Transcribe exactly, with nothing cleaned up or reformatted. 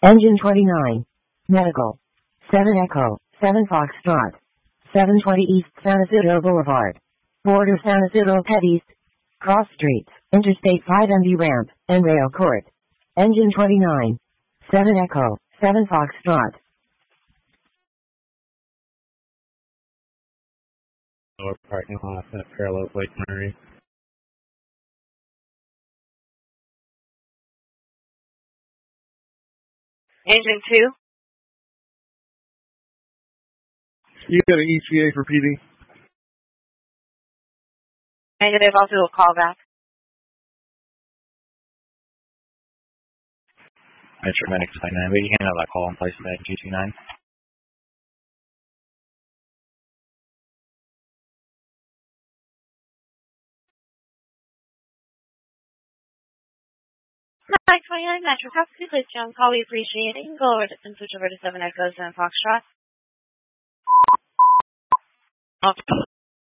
Engine twenty-nine. Medical. seven Echo, seven Foxtrot. seven twenty East San Isidro Boulevard. Border San Isidro Pet East. Cross Streets, Interstate five M V Ramp, and Rail Court. Engine twenty-nine. seven Echo, seven Foxtrot. Lower parking lot at parallel with Lake Murray. Engine two. You got an E T A for P D? Negative, I'll do a call back. Metro Medic nine nine, but you can have that call in place of that G two nine. nine twenty-nine Metro, possibly please John call. We appreciate it. You can go over to, and switch over to seven Echo, seven Foxtrot. Oh.